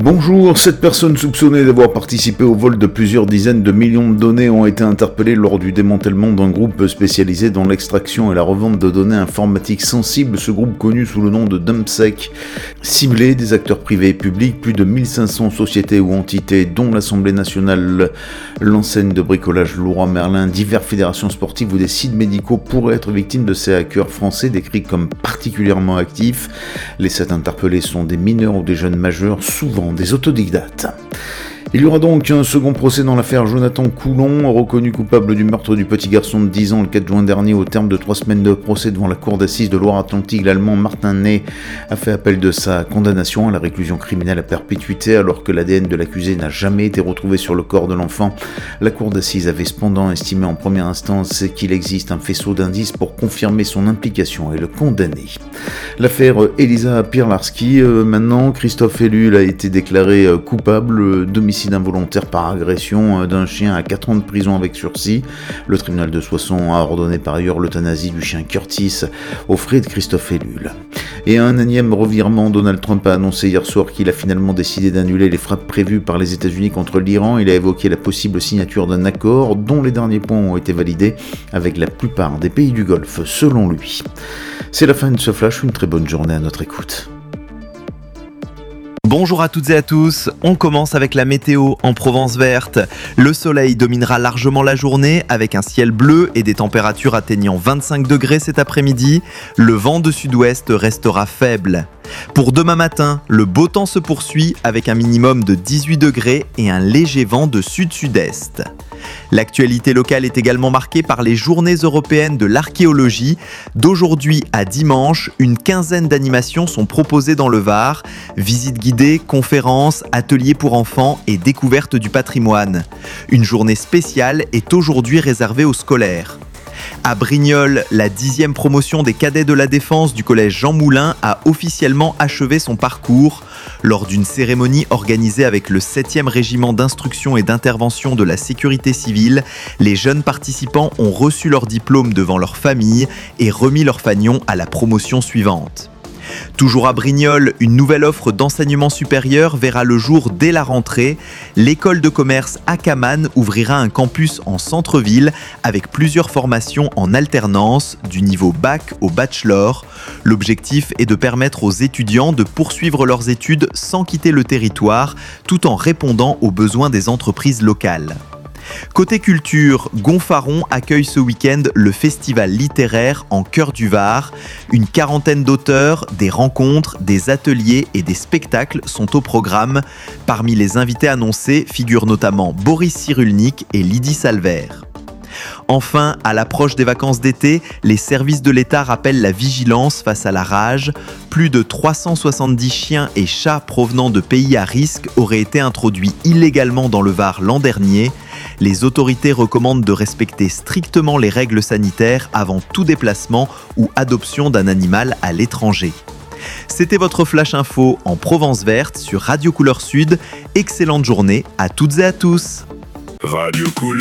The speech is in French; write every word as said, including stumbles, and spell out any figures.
Bonjour, sept personnes soupçonnées d'avoir participé au vol de plusieurs dizaines de millions de données ont été interpellées lors du démantèlement d'un groupe spécialisé dans l'extraction et la revente de données informatiques sensibles. Ce groupe, connu sous le nom de DumpSec, ciblait des acteurs privés et publics, plus de mille cinq cents sociétés ou entités, dont l'Assemblée nationale, l'enseigne de bricolage Leroy Merlin, diverses fédérations sportives ou des sites médicaux pourraient être victimes de ces hackers français décrits comme particulièrement actifs. Les sept interpellés sont des mineurs ou des jeunes majeurs, souvent des autodidactes. Il y aura donc un second procès dans l'affaire Jonathan Coulon, reconnu coupable du meurtre du petit garçon de dix ans le quatre juin dernier. Au terme de trois semaines de procès devant la cour d'assises de Loire-Atlantique, l'Allemand Martin Ney a fait appel de sa condamnation à la réclusion criminelle à perpétuité alors que l'A D N de l'accusé n'a jamais été retrouvé sur le corps de l'enfant. La cour d'assises avait cependant estimé en première instance qu'il existe un faisceau d'indices pour confirmer son implication et le condamner. L'affaire Elisa Pirlarski, euh, maintenant, Christophe Ellul a été déclaré euh, coupable d'homicide involontaire par agression d'un chien à quatre ans de prison avec sursis. Le tribunal de Soissons a ordonné par ailleurs l'euthanasie du chien Curtis aux frais de Christophe Ellul. Et un énième revirement, Donald Trump a annoncé hier soir qu'il a finalement décidé d'annuler les frappes prévues par les États-Unis contre l'Iran. Il a évoqué la possible signature d'un accord dont les derniers points ont été validés avec la plupart des pays du Golfe, selon lui. C'est la fin de ce flash, une très bonne journée à notre écoute. Bonjour à toutes et à tous, on commence avec la météo en Provence verte. Le soleil dominera largement la journée avec un ciel bleu et des températures atteignant vingt-cinq degrés cet après-midi. Le vent de sud-ouest restera faible. Pour demain matin, le beau temps se poursuit avec un minimum de dix-huit degrés et un léger vent de sud-sud-est. L'actualité locale est également marquée par les journées européennes de l'archéologie. D'aujourd'hui à dimanche, une quinzaine d'animations sont proposées dans le Var. Visites guidées, conférences, ateliers pour enfants et découverte du patrimoine. Une journée spéciale est aujourd'hui réservée aux scolaires. À Brignoles, la dixième promotion des cadets de la défense du collège Jean Moulin a officiellement achevé son parcours. Lors d'une cérémonie organisée avec le septième régiment d'instruction et d'intervention de la sécurité civile, les jeunes participants ont reçu leur diplôme devant leur famille et remis leur fanion à la promotion suivante. Toujours à Brignoles, une nouvelle offre d'enseignement supérieur verra le jour dès la rentrée. L'école de commerce Akaman ouvrira un campus en centre-ville avec plusieurs formations en alternance, du niveau bac au bachelor. L'objectif est de permettre aux étudiants de poursuivre leurs études sans quitter le territoire, tout en répondant aux besoins des entreprises locales. Côté culture, Gonfaron accueille ce week-end le festival littéraire en cœur du Var. Une quarantaine d'auteurs, des rencontres, des ateliers et des spectacles sont au programme. Parmi les invités annoncés figurent notamment Boris Cyrulnik et Lydie Salver. Enfin, à l'approche des vacances d'été, les services de l'État rappellent la vigilance face à la rage. Plus de trois cent soixante-dix chiens et chats provenant de pays à risque auraient été introduits illégalement dans le Var l'an dernier. Les autorités recommandent de respecter strictement les règles sanitaires avant tout déplacement ou adoption d'un animal à l'étranger. C'était votre Flash Info en Provence verte sur Radio Couleur Sud. Excellente journée à toutes et à tous. Radio Couleur.